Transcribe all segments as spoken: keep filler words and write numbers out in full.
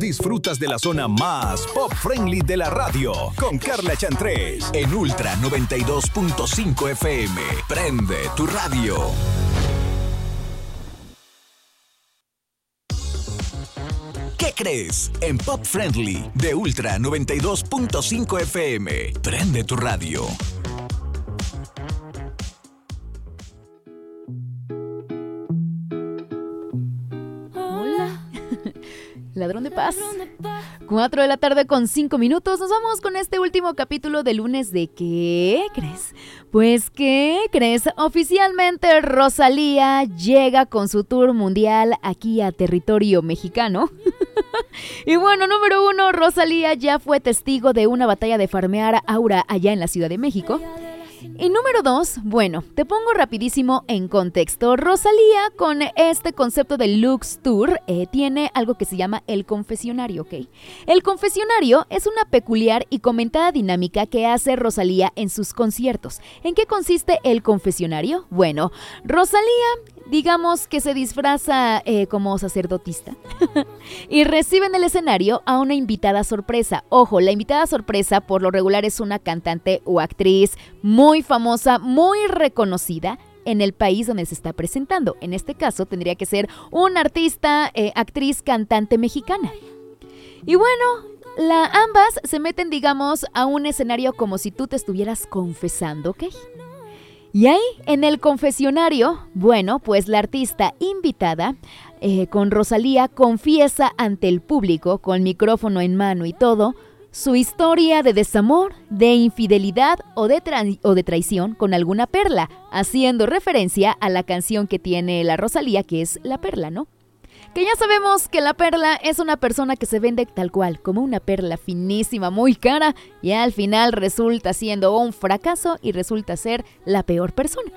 disfrutas de la zona más pop friendly de la radio con Carla Chantrés en Ultra noventa y dos punto cinco F M. Prende tu radio. ¿Qué crees? En Pop Friendly de Ultra noventa y dos punto cinco F M. Prende tu radio. Ladrón de paz. Cuatro de la tarde con cinco minutos. Nos vamos con este último capítulo de lunes de ¿qué crees? Pues ¿qué crees? Oficialmente Rosalía llega con su tour mundial aquí a territorio mexicano. Y bueno, número uno, Rosalía ya fue testigo de una batalla de farmear aura allá en la Ciudad de México. Y número dos, bueno, te pongo rapidísimo en contexto. Rosalía, con este concepto de Lux Tour, eh, tiene algo que se llama el confesionario, ¿ok? El confesionario es una peculiar y comentada dinámica que hace Rosalía en sus conciertos. ¿En qué consiste el confesionario? Bueno, Rosalía, digamos que se disfraza eh, como sacerdotista y recibe en el escenario a una invitada sorpresa. Ojo, la invitada sorpresa por lo regular es una cantante o actriz muy famosa, muy reconocida en el país donde se está presentando. En este caso tendría que ser una artista, eh, actriz, cantante mexicana. Y bueno, la, ambas se meten, digamos, a un escenario como si tú te estuvieras confesando, ¿ok? Y ahí, en el confesionario, bueno, pues la artista invitada eh, con Rosalía confiesa ante el público, con micrófono en mano y todo, su historia de desamor, de infidelidad o de, tra- o de traición con alguna perla, haciendo referencia a la canción que tiene la Rosalía, que es La Perla, ¿no? Que ya sabemos que la perla es una persona que se vende tal cual, como una perla finísima, muy cara, y al final resulta siendo un fracaso y resulta ser la peor persona.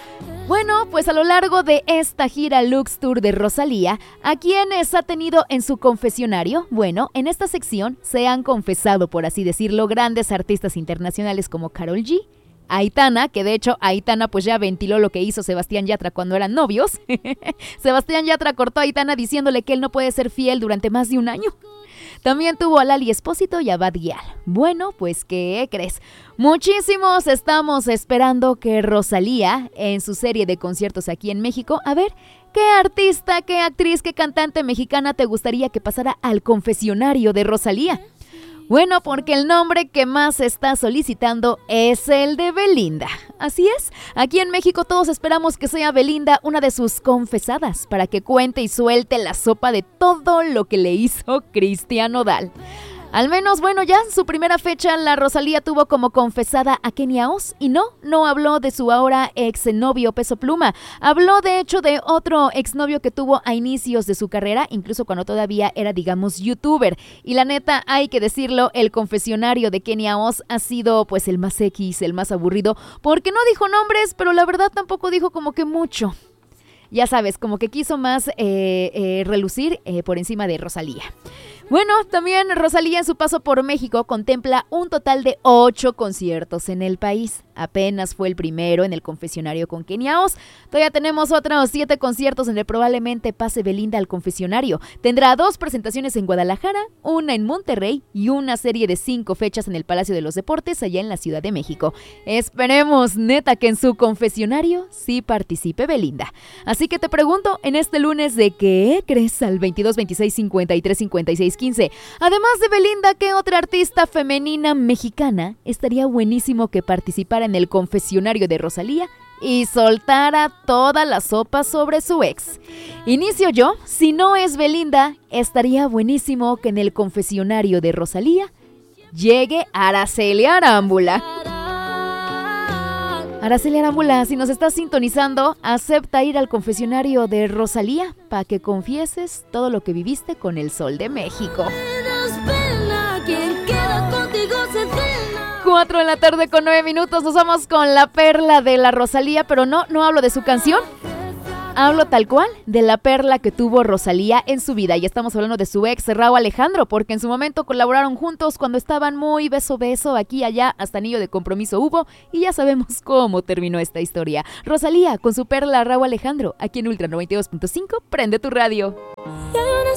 Bueno, pues a lo largo de esta gira Lux Tour de Rosalía, ¿a quiénes ha tenido en su confesionario? Bueno, en esta sección se han confesado, por así decirlo, grandes artistas internacionales como Karol G, Aitana, que de hecho Aitana pues ya ventiló lo que hizo Sebastián Yatra cuando eran novios. Sebastián Yatra cortó a Aitana diciéndole que él no puede ser fiel durante más de un año. También tuvo a Lali Espósito y a Bad Gyal. Bueno, pues ¿qué crees? Muchísimos estamos esperando que Rosalía, en su serie de conciertos aquí en México, a ver, ¿qué artista, qué actriz, qué cantante mexicana te gustaría que pasara al confesionario de Rosalía? Bueno, porque el nombre que más se está solicitando es el de Belinda. Así es, aquí en México todos esperamos que sea Belinda una de sus confesadas para que cuente y suelte la sopa de todo lo que le hizo Cristian Nodal. Al menos, bueno, ya en su primera fecha la Rosalía tuvo como confesada a Kenia Oz y no, no habló de su ahora exnovio Peso Pluma. Habló de hecho de otro exnovio que tuvo a inicios de su carrera, incluso cuando todavía era, digamos, youtuber. Y la neta, hay que decirlo, el confesionario de Kenia Oz ha sido pues el más X, el más aburrido, porque no dijo nombres, pero la verdad tampoco dijo como que mucho. Ya sabes, como que quiso más eh, eh, relucir eh, por encima de Rosalía. Bueno, también Rosalía en su paso por México contempla un total de ocho conciertos en el país. Apenas fue el primero en el confesionario con Kenia Oz. Todavía tenemos otros siete conciertos donde probablemente pase Belinda al confesionario. Tendrá dos presentaciones en Guadalajara, una en Monterrey y una serie de cinco fechas en el Palacio de los Deportes allá en la Ciudad de México. Esperemos, neta, que en su confesionario sí participe Belinda. Así que te pregunto en este lunes de ¿qué crees? Al veintidós veintiséis cincuenta y tres cincuenta y seis quince. Además de Belinda, ¿qué otra artista femenina mexicana estaría buenísimo que participara en el confesionario de Rosalía y soltara toda la sopa sobre su ex? Inicio yo, si no es Belinda, estaría buenísimo que en el confesionario de Rosalía llegue Araceli Arámbula. Araceli Arámbula, si nos estás sintonizando, acepta ir al confesionario de Rosalía para que confieses todo lo que viviste con el Sol de México. Cuatro de la tarde con nueve minutos, nos vamos con La Perla de la Rosalía, pero no, no hablo de su canción. Hablo tal cual de la perla que tuvo Rosalía en su vida y estamos hablando de su ex Rauw Alejandro, porque en su momento colaboraron juntos cuando estaban muy beso beso, aquí y allá, hasta anillo de compromiso hubo y ya sabemos cómo terminó esta historia. Rosalía con su perla Rauw Alejandro, aquí en Ultra noventa y dos punto cinco, prende tu radio. Y hay una